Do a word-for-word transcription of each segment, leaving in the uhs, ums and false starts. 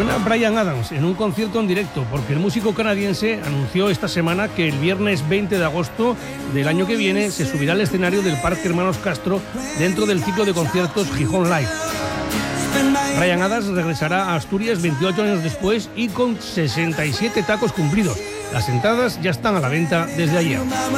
Suena Bryan Adams en un concierto en directo, porque el músico canadiense anunció esta semana que el viernes veinte de agosto del año que viene se subirá al escenario del Parque Hermanos Castro dentro del ciclo de conciertos Gijón Live. Bryan Adams regresará a Asturias veintiocho años después y con sesenta y siete tacos cumplidos. Las entradas ya están a la venta desde ayer.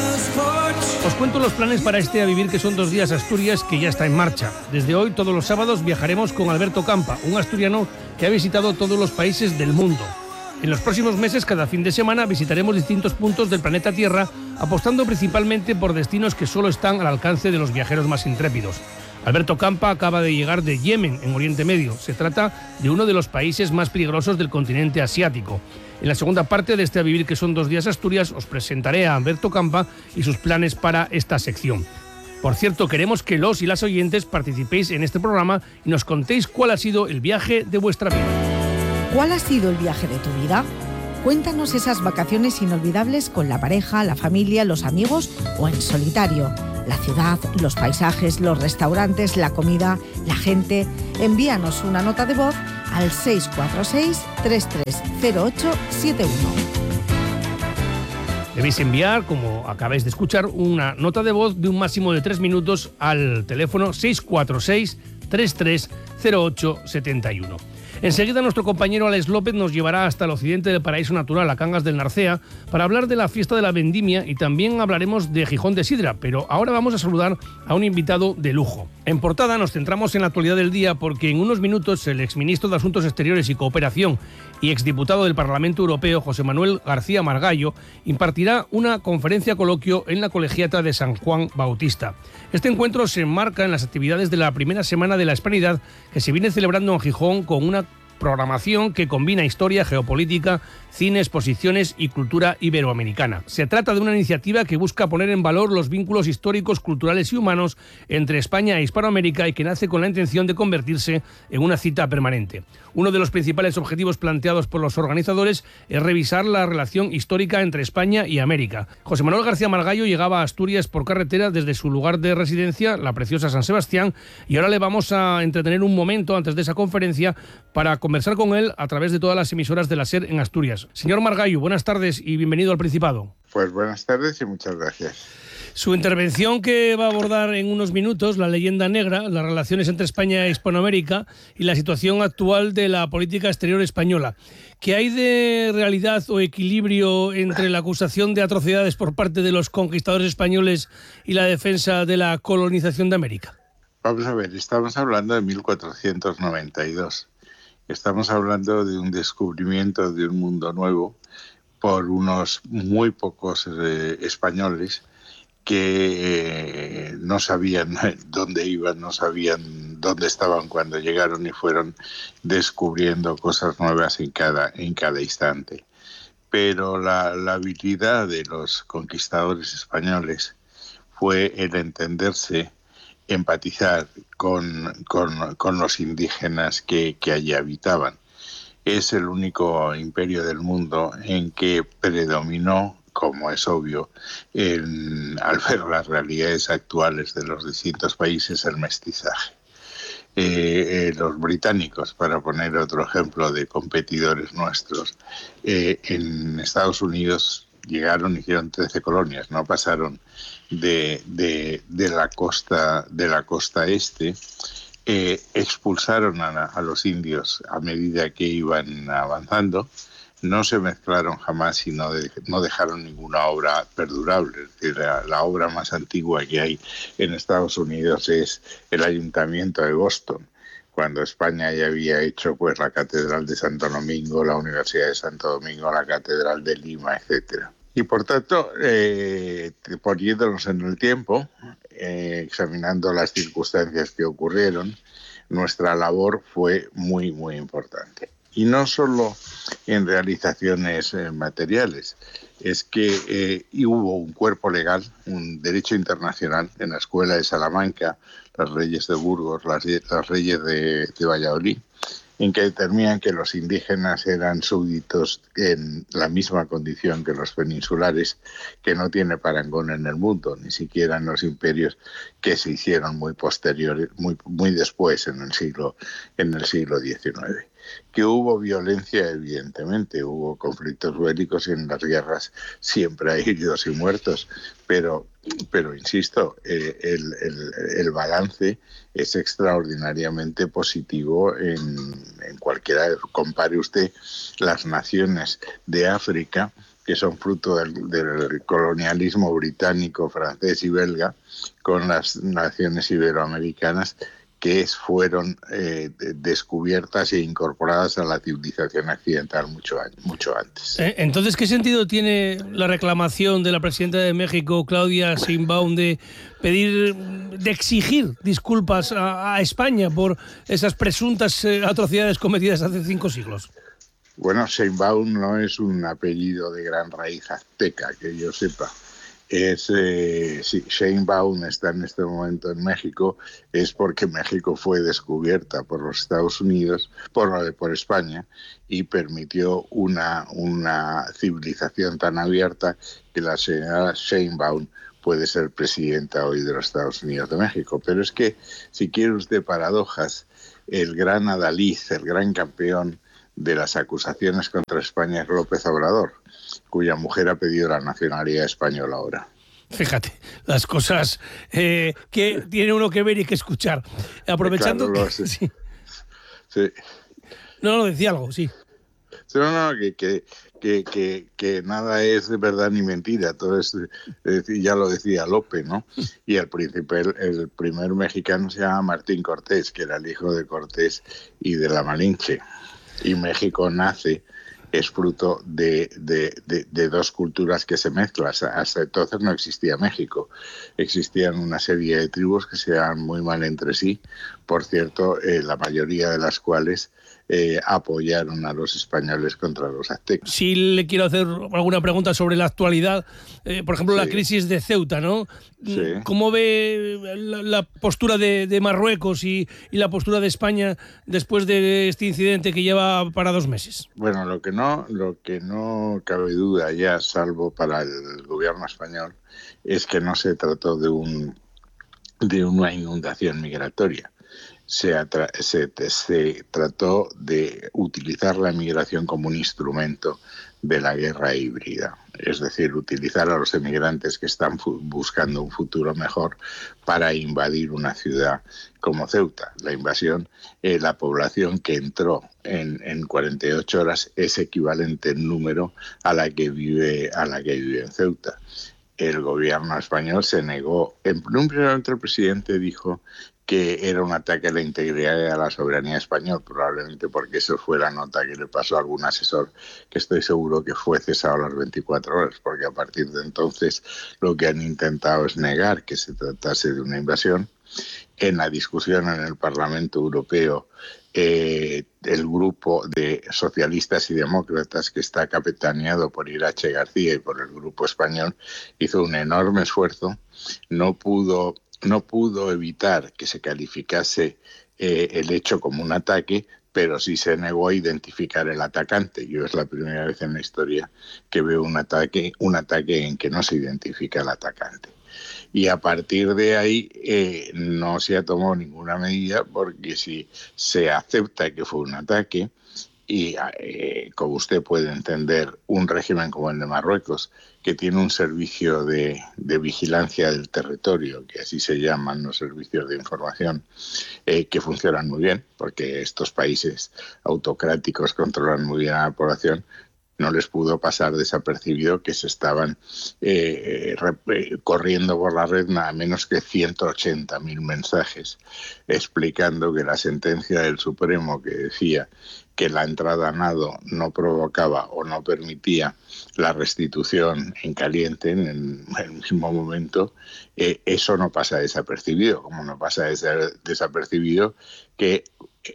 Os cuento los planes para este A Vivir, que son dos días Asturias, que ya está en marcha. Desde hoy, todos los sábados, viajaremos con Alberto Campa, un asturiano que ha visitado todos los países del mundo. En los próximos meses, cada fin de semana, visitaremos distintos puntos del planeta Tierra, apostando principalmente por destinos que solo están al alcance de los viajeros más intrépidos. Alberto Campa acaba de llegar de Yemen, en Oriente Medio. Se trata de uno de los países más peligrosos del continente asiático. En la segunda parte de este A Vivir, que son dos días Asturias, os presentaré a Alberto Campa y sus planes para esta sección. Por cierto, queremos que los y las oyentes participéis en este programa y nos contéis cuál ha sido el viaje de vuestra vida. ¿Cuál ha sido el viaje de tu vida? Cuéntanos esas vacaciones inolvidables con la pareja, la familia, los amigos o en solitario. La ciudad, los paisajes, los restaurantes, la comida, la gente. Envíanos una nota de voz al seis cuatro seis, tres tres cero ocho siete uno. Debéis enviar, como acabáis de escuchar, una nota de voz de un máximo de tres minutos al teléfono seis cuatro seis, tres tres cero ocho siete uno. Enseguida nuestro compañero Alex López nos llevará hasta el occidente del paraíso natural, a Cangas del Narcea, para hablar de la fiesta de la vendimia, y también hablaremos de Gijón de Sidra, pero ahora vamos a saludar a un invitado de lujo. En portada nos centramos en la actualidad del día, porque en unos minutos el exministro de Asuntos Exteriores y Cooperación y exdiputado del Parlamento Europeo, José Manuel García Margallo, impartirá una conferencia coloquio en la Colegiata de San Juan Bautista. Este encuentro se enmarca en las actividades de la primera semana de la Hispanidad, que se viene celebrando en Gijón con una programación que combina historia, geopolítica, cine, exposiciones y cultura iberoamericana. Se trata de una iniciativa que busca poner en valor los vínculos históricos, culturales y humanos entre España e Hispanoamérica, y que nace con la intención de convertirse en una cita permanente. Uno de los principales objetivos planteados por los organizadores es revisar la relación histórica entre España y América. José Manuel García Margallo llegaba a Asturias por carretera desde su lugar de residencia, la preciosa San Sebastián, y ahora le vamos a entretener un momento antes de esa conferencia para conversar con él a través de todas las emisoras de la SER en Asturias. Señor Margallo, buenas tardes y bienvenido al Principado. Pues buenas tardes y muchas gracias. Su intervención, que va a abordar en unos minutos la leyenda negra, las relaciones entre España e Hispanoamérica y la situación actual de la política exterior española. ¿Qué hay de realidad o equilibrio entre la acusación de atrocidades por parte de los conquistadores españoles y la defensa de la colonización de América? Vamos a ver, estamos hablando de mil cuatrocientos noventa y dos. Estamos hablando de un descubrimiento de un mundo nuevo por unos muy pocos eh, españoles que eh, no sabían dónde iban, no sabían dónde estaban cuando llegaron, y fueron descubriendo cosas nuevas en cada, en cada instante. Pero la, la habilidad de los conquistadores españoles fue el entenderse, empatizar con, con, con los indígenas que, que allí habitaban. Es el único imperio del mundo en que predominó, como es obvio, en, al ver las realidades actuales de los distintos países, el mestizaje. Eh, eh, los británicos, para poner otro ejemplo de competidores nuestros, eh, en Estados Unidos llegaron y hicieron trece colonias, no pasaron de, de, de la costa de la costa este. Eh, expulsaron a, a los indios a medida que iban avanzando, no se mezclaron jamás y no, de, no dejaron ninguna obra perdurable. Es decir, la, la obra más antigua que hay en Estados Unidos es el Ayuntamiento de Boston, cuando España ya había hecho pues la Catedral de Santo Domingo, la Universidad de Santo Domingo, la Catedral de Lima, etcétera. Y por tanto, eh, poniéndonos en el tiempo, eh, examinando las circunstancias que ocurrieron, nuestra labor fue muy, muy importante. Y no solo en realizaciones eh, materiales, es que eh, hubo un cuerpo legal, un derecho internacional en la Escuela de Salamanca, las leyes de Burgos, las, las leyes de, de Valladolid, en que determinan que los indígenas eran súbditos en la misma condición que los peninsulares, que no tiene parangón en el mundo, ni siquiera en los imperios que se hicieron muy posteriores, muy, muy después, en el siglo, en el siglo diecinueve. Que hubo violencia, evidentemente, hubo conflictos bélicos y en las guerras siempre hay heridos y muertos, pero, pero insisto, eh, el, el, el balance es extraordinariamente positivo en, en cualquiera. Compare usted las naciones de África, que son fruto del, del colonialismo británico, francés y belga, con las naciones iberoamericanas que fueron eh, descubiertas e incorporadas a la civilización occidental mucho, mucho antes. Entonces, ¿qué sentido tiene la reclamación de la presidenta de México, Claudia Sheinbaum, de pedir, de exigir disculpas a, a España por esas presuntas eh, atrocidades cometidas hace cinco siglos? Bueno, Sheinbaum no es un apellido de gran raíz azteca, que yo sepa. Es, eh, si Sheinbaum está en este momento en México, es porque México fue descubierta por los Estados Unidos, por, por España, y permitió una, una civilización tan abierta que la señora Sheinbaum puede ser presidenta hoy de los Estados Unidos de México. Pero es que, si quiere usted paradojas, el gran adalid, el gran campeón de las acusaciones contra España es López Obrador, cuya mujer ha pedido la nacionalidad española ahora. Fíjate, las cosas eh, que tiene uno que ver y que escuchar. Aprovechando... Claro, sí. Sí. Sí. No, no, decía algo, sí. No, no, que, que, que, que, que nada es de verdad ni mentira, todo es, es ya lo decía Lope, ¿no? Y el príncipe, el, el primer mexicano se llama Martín Cortés, que era el hijo de Cortés y de la Malinche. Y México nace, es fruto de, de, de, de dos culturas que se mezclan. Hasta entonces no existía México. Existían una serie de tribus que se llevaban muy mal entre sí, por cierto, eh, la mayoría de las cuales eh, apoyaron a los españoles contra los aztecas. Sí, le quiero hacer alguna pregunta sobre la actualidad. Eh, por ejemplo, sí. La crisis de Ceuta, ¿no? Sí. ¿Cómo ve la, la postura de, de Marruecos y, y la postura de España después de este incidente que lleva para dos meses? Bueno, lo que no, lo que no cabe duda ya, salvo para el gobierno español, es que no se trató de un de una inundación migratoria. Se, atra- se, se trató de utilizar la migración como un instrumento de la guerra híbrida, es decir, utilizar a los emigrantes que están fu- buscando un futuro mejor para invadir una ciudad como Ceuta. La invasión, eh, la población que entró en, en cuarenta y ocho horas es equivalente en número a la que vive, a la que vive en Ceuta. El gobierno español se negó. En un primer momento el presidente dijo que era un ataque a la integridad y a la soberanía española, probablemente porque eso fue la nota que le pasó a algún asesor, que estoy seguro que fue cesado a las veinticuatro horas, porque a partir de entonces lo que han intentado es negar que se tratase de una invasión. En la discusión en el Parlamento Europeo, eh, el grupo de socialistas y demócratas, que está capitaneado por Irache García y por el grupo español, hizo un enorme esfuerzo. No pudo, no pudo evitar que se calificase eh, el hecho como un ataque, pero sí se negó a identificar el atacante. Yo es la primera vez en la historia que veo un ataque, un ataque en que no se identifica el atacante. Y a partir de ahí eh, no se ha tomado ninguna medida, porque si se acepta que fue un ataque, y eh, como usted puede entender, un régimen como el de Marruecos, que tiene un servicio de, de vigilancia del territorio, que así se llaman los servicios de información, eh, que funcionan muy bien, porque estos países autocráticos controlan muy bien a la población, no les pudo pasar desapercibido que se estaban eh, re- corriendo por la red nada menos que ciento ochenta mil mensajes explicando que la sentencia del Supremo, que decía que la entrada a nado no provocaba o no permitía la restitución en caliente en el, en el mismo momento, eh, eso no pasa desapercibido, como no pasa des- desapercibido que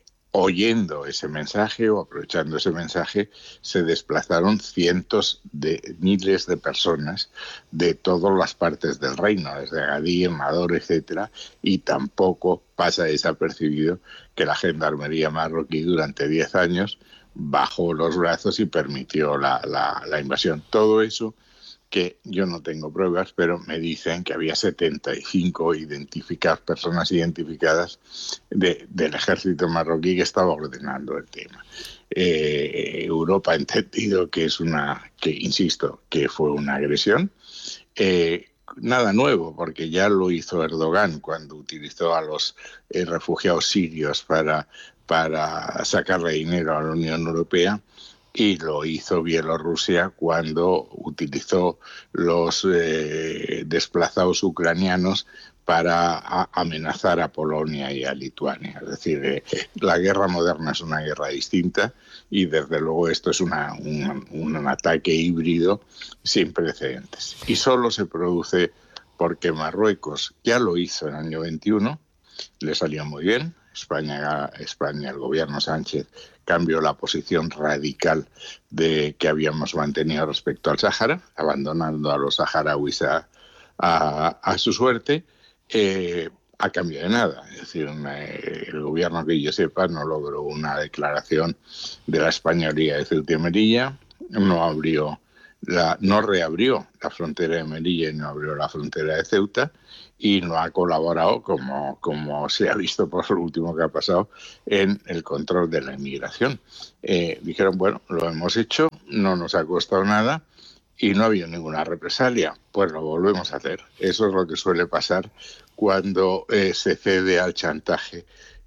oyendo ese mensaje o aprovechando ese mensaje, se desplazaron cientos de miles de personas de todas las partes del reino, desde Agadir, Nador, etcétera, y tampoco pasa desapercibido que la gendarmería marroquí durante diez años bajó los brazos y permitió la, la, la invasión. Todo eso que yo no tengo pruebas, pero me dicen que había setenta y cinco identificadas, personas identificadas de, del ejército marroquí que estaba ordenando el tema. Eh, Europa ha entendido que es una, que insisto, que fue una agresión. Eh, nada nuevo, porque ya lo hizo Erdogan cuando utilizó a los eh, refugiados sirios para, para sacarle dinero a la Unión Europea. Y lo hizo Bielorrusia cuando utilizó los eh, desplazados ucranianos para a, amenazar a Polonia y a Lituania. Es decir, eh, la guerra moderna es una guerra distinta y desde luego esto es una, un, un ataque híbrido sin precedentes. Y solo se produce porque Marruecos ya lo hizo en el año veintiuno, le salió muy bien. España, España, el gobierno Sánchez cambió la posición radical de que habíamos mantenido respecto al Sáhara, abandonando a los saharauis a, a, a su suerte, eh, a cambio de nada. Es decir, eh, el gobierno, que yo sepa, no logró una declaración de la españolía de Ceuta y Melilla, no abrió La, no reabrió la frontera de Melilla y no abrió la frontera de Ceuta, y no ha colaborado, como, como se ha visto por lo último que ha pasado, en el control de la inmigración. Eh, dijeron, bueno, lo hemos hecho, no nos ha costado nada y no ha habido ninguna represalia, pues lo volvemos a hacer. Eso es lo que suele pasar cuando eh, se cede al chantaje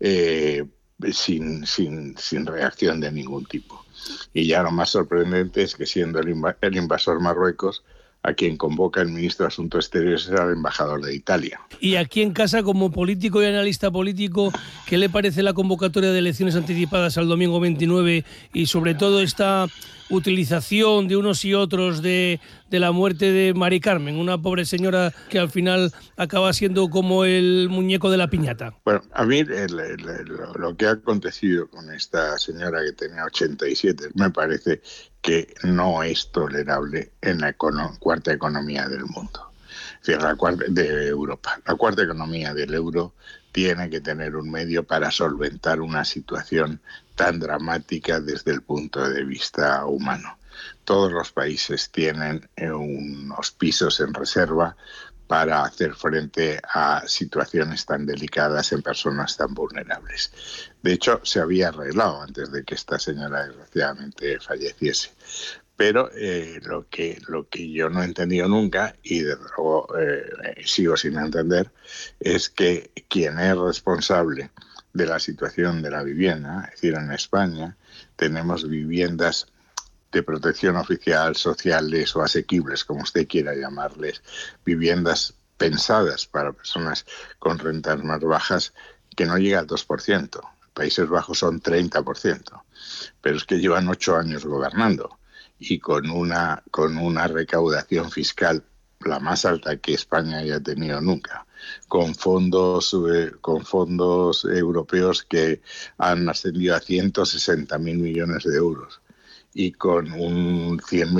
eh, sin, sin, sin reacción de ningún tipo. Y ya lo más sorprendente es que, siendo el, inv- el invasor Marruecos, a quien convoca el ministro de Asuntos Exteriores es al embajador de Italia. Y aquí en casa, como político y analista político, ¿qué le parece la convocatoria de elecciones anticipadas al domingo veintinueve y sobre todo esta utilización de unos y otros de, de la muerte de Mari Carmen, una pobre señora que al final acaba siendo como el muñeco de la piñata? Bueno, a mí el, el, el, lo que ha acontecido con esta señora, que tenía ochenta y siete, me parece que no es tolerable en la econo- cuarta economía del mundo, es decir, la cuarta, de Europa. La cuarta economía del euro tiene que tener un medio para solventar una situación tan dramática desde el punto de vista humano. Todos los países tienen eh, unos pisos en reserva para hacer frente a situaciones tan delicadas en personas tan vulnerables. De hecho, se había arreglado antes de que esta señora desgraciadamente falleciese. Pero eh, lo que lo que yo no he entendido nunca, y desde luego eh, sigo sin entender, es que quien es responsable de la situación de la vivienda, es decir, en España tenemos viviendas de protección oficial, sociales o asequibles, como usted quiera llamarles, viviendas pensadas para personas con rentas más bajas, que no llega al dos por ciento. Países Bajos son treinta por ciento. Pero es que llevan ocho años gobernando y con una, con una recaudación fiscal la más alta que España haya tenido nunca, con fondos, eh, con fondos europeos que han ascendido a ciento sesenta mil millones de euros. Y con un cien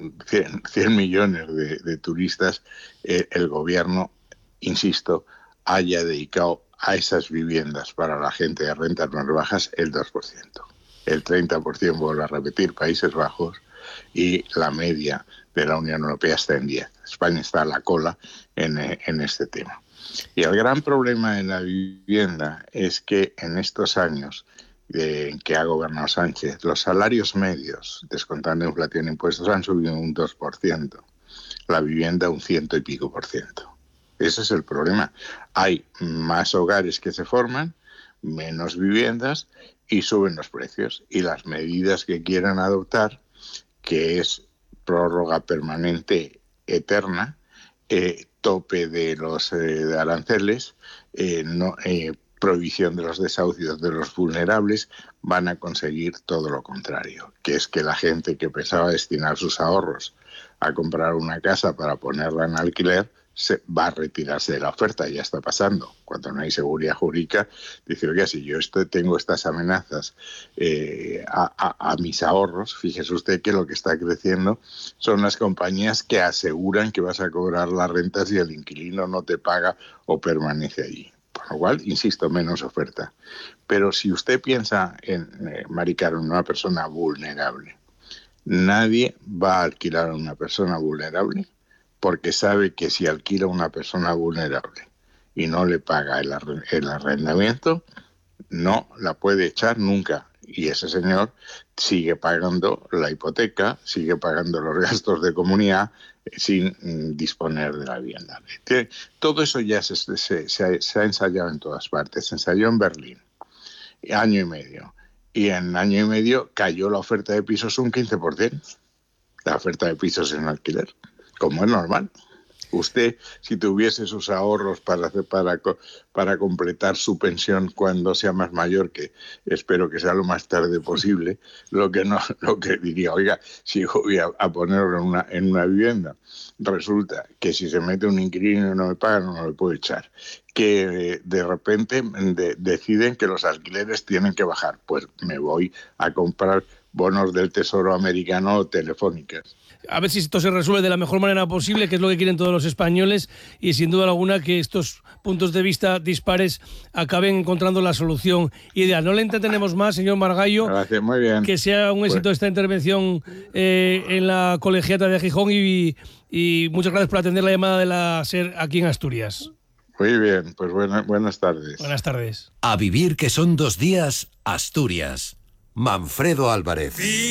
millones de, de turistas, eh, el gobierno, insisto, haya dedicado a esas viviendas para la gente de rentas más bajas el dos por ciento. El treinta por ciento, vuelvo a repetir, Países Bajos, y la media de la Unión Europea está en diez. España está a la cola en, en este tema. Y el gran problema de la vivienda es que en estos años en que ha gobernado Sánchez, los salarios medios, descontando inflación e impuestos, han subido un dos por ciento. La vivienda un ciento y pico por ciento. Ese es el problema. Hay más hogares que se forman, menos viviendas, y suben los precios. Y las medidas que quieran adoptar, que es prórroga permanente eterna, eh, tope de los eh, de aranceles, eh, no, eh, prohibición de los desahucios de los vulnerables, van a conseguir todo lo contrario, que es que la gente que pensaba destinar sus ahorros a comprar una casa para ponerla en alquiler se va a retirarse de la oferta. Ya está pasando. Cuando no hay seguridad jurídica, dice, oiga, si yo estoy, tengo estas amenazas eh, a, a, a mis ahorros, fíjese usted que lo que está creciendo son las compañías que aseguran que vas a cobrar las rentas si el inquilino no te paga o permanece allí. Por lo cual, insisto, menos oferta. Pero si usted piensa en eh, Mari Carmen, una persona vulnerable, Nadie va a alquilar a una persona vulnerable porque sabe que si alquila a una persona vulnerable y no le paga el, arre- el arrendamiento, no la puede echar nunca. Y ese señor sigue pagando la hipoteca, sigue pagando los gastos de comunidad eh, sin mm, disponer de la vivienda. Que todo eso ya se, se, se, ha, se ha ensayado en todas partes. Se ensayó en Berlín, año y medio. Y en año y medio cayó la oferta de pisos un quince por ciento. La oferta de pisos en alquiler, como es normal. Usted, si tuviese sus ahorros para, hacer, para, para completar su pensión cuando sea más mayor, que espero que sea lo más tarde posible, lo que no, lo que diría, oiga, si voy a, a ponerlo en una, en una vivienda, resulta que si se mete un inquilino y no me paga, no lo puedo echar. Que eh, de repente de, deciden que los alquileres tienen que bajar, pues me voy a comprar bonos del Tesoro americano o telefónicas. A ver si esto se resuelve de la mejor manera posible, que es lo que quieren todos los españoles, y sin duda alguna que estos puntos de vista dispares acaben encontrando la solución ideal. No le entretenemos más, señor Margallo. Gracias, muy bien. Que sea un éxito pues... esta intervención eh, en la colegiata de Gijón y, y muchas gracias por atender la llamada de la SER aquí en Asturias. Muy bien, pues buena, buenas tardes. Buenas tardes. A vivir que son dos días, Asturias. Manfredo Álvarez.